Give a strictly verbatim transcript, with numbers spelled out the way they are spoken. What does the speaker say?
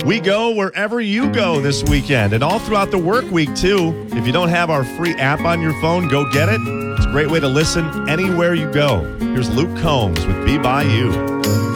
We go wherever you go this weekend and all throughout the work week, too. If you don't have our free app on your phone, go get it. It's a great way to listen anywhere you go. Here's Luke Combs with Be By You.